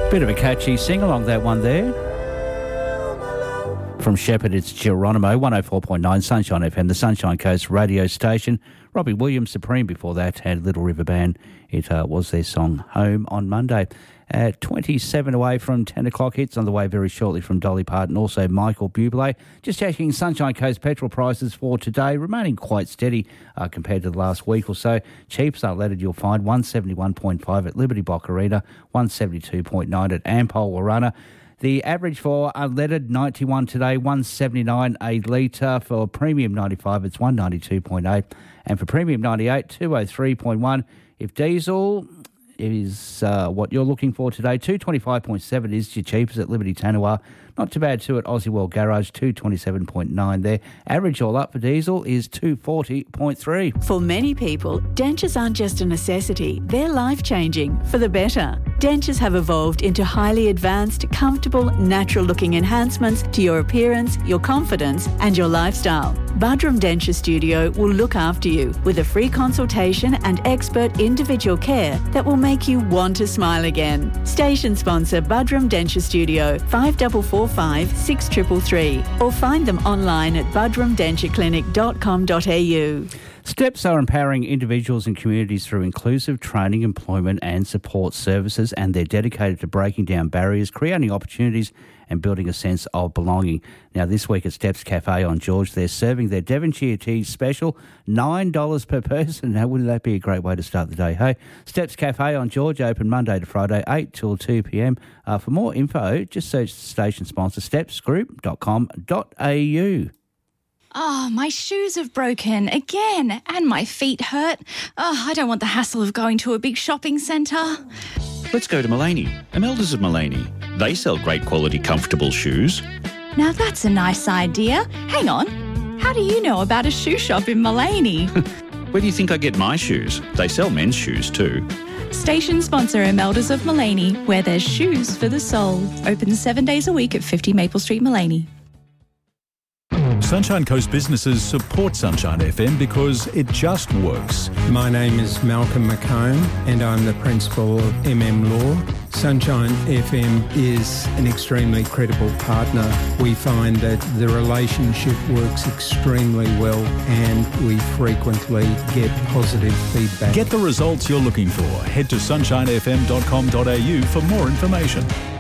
Bit of a catchy sing-along, that one there. From Shepherd, it's Geronimo, 104.9 Sunshine FM, the Sunshine Coast radio station. Robbie Williams, Supreme, before that, had Little River Band. It was their song Home on Monday. 27 away from 10 o'clock. Hits on the way very shortly from Dolly Parton. Also Michael Bublé. Just checking Sunshine Coast petrol prices for today, remaining quite steady compared to the last week or so. Cheapest unleaded you'll find 171.5 at Liberty Block Arena, 172.9 at Ampol Warana. The average for unleaded 91 today, 179 a litre. For premium 95, it's 192.8. And for premium 98, 203.1. If diesel is what you're looking for today, 225.7 is your cheapest at Liberty Tanawar. Not too bad too at Aussie World Garage, 227.9 there. Average all up for diesel is 240.3. For many people, dentures aren't just a necessity, they're life-changing for the better. Dentures have evolved into highly advanced, comfortable, natural-looking enhancements to your appearance, your confidence and your lifestyle. Budrum Denture Studio will look after you with a free consultation and expert individual care that will make you want to smile again. Station sponsor Budrum Denture Studio, 5445 6333, or find them online at budrumdentureclinic.com.au. Steps are empowering individuals and communities through inclusive training, employment and support services, and they're dedicated to breaking down barriers, creating opportunities and building a sense of belonging. Now, this week at Steps Cafe on George, they're serving their Devonshire tea special, $9 per person. Now, wouldn't that be a great way to start the day, hey? Steps Cafe on George, open Monday to Friday, 8 till 2 p.m. For more info, just search the station sponsor, stepsgroup.com.au. Oh, my shoes have broken again and my feet hurt. Oh, I don't want the hassle of going to a big shopping centre. Let's go to Mullaney, Elders of Mullaney. They sell great quality, comfortable shoes. Now that's a nice idea. Hang on. How do you know about a shoe shop in Mullaney? Where do you think I get my shoes? They sell men's shoes too. Station sponsor Elders of Mullaney, where there's shoes for the soul. Open 7 days a week at 50 Maple Street, Mullaney. Sunshine Coast businesses support Sunshine FM because it just works. My name is Malcolm McComb and I'm the principal of Law. Sunshine FM is an extremely credible partner. We find that the relationship works extremely well and we frequently get positive feedback. Get the results you're looking for. Head to sunshinefm.com.au for more information.